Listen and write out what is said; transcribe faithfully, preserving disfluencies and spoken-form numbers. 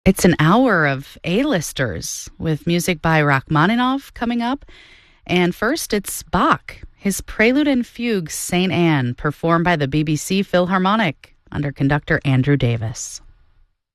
It's an hour of A-listers with music by Rachmaninoff coming up. And first, it's Bach, his Prelude and Fugue Saint Anne, performed by the B B C Philharmonic under conductor Andrew Davis.